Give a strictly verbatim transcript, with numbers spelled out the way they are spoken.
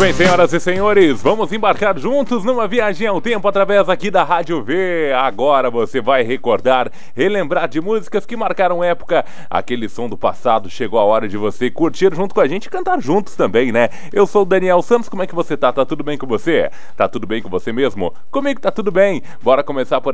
bem, senhoras e senhores, vamos embarcar juntos numa viagem ao tempo através aqui da Rádio V. Agora você vai recordar, relembrar de músicas que marcaram época. Aquele som do passado, chegou a hora de você curtir junto com a gente e cantar juntos também, né? Eu sou o Daniel Santos, como é que você tá? Tá tudo bem com você? Tá tudo bem com você mesmo? Comigo tá tudo bem. Bora começar por